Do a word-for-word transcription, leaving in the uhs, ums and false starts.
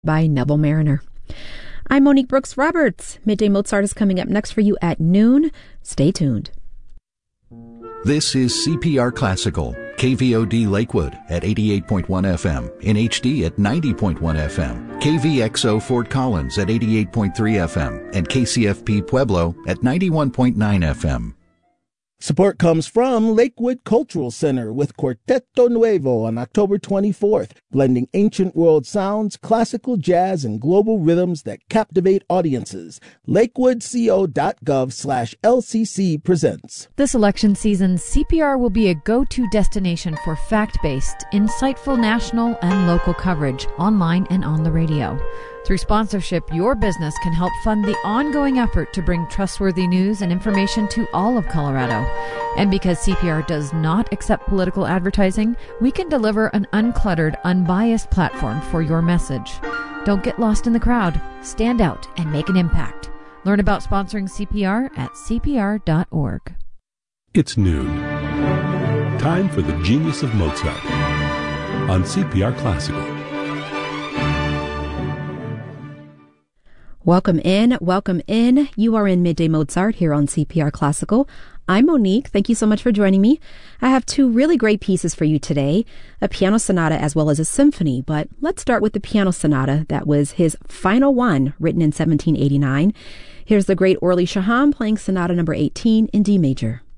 by Neville Mariner. I'm Monique Brooks Roberts. Midday Mozart is coming up next for you at noon. Stay tuned. This is C P R Classical, K V O D Lakewood at eighty-eight point one F M, in H D at ninety point one F M, K V X O Fort Collins at eighty-eight point three F M, and K C F P Pueblo at ninety-one point nine F M. Support comes from Lakewood Cultural Center with Quarteto Nuevo on October twenty-fourth, blending ancient world sounds, classical jazz, and global rhythms that captivate audiences. lakewoodco.gov slash LCC presents. This election season, C P R will be a go-to destination for fact-based, insightful national and local coverage, online and on the radio. Through sponsorship, your business can help fund the ongoing effort to bring trustworthy news and information to all of Colorado. And because C P R does not accept political advertising, we can deliver an uncluttered, unbiased platform for your message. Don't get lost in the crowd. Stand out and make an impact. Learn about sponsoring C P R at C P R dot org. It's noon. Time for the Genius of Mozart on C P R Classical. Welcome in, welcome in. You are in Midday Mozart here on C P R Classical. I'm Monique. Thank you so much for joining me. I have two really great pieces for you today, a piano sonata as well as a symphony. But let's start with the piano sonata that was his final one, written in seventeen eighty-nine. Here's the great Orly Shaham playing sonata number eighteen in D major.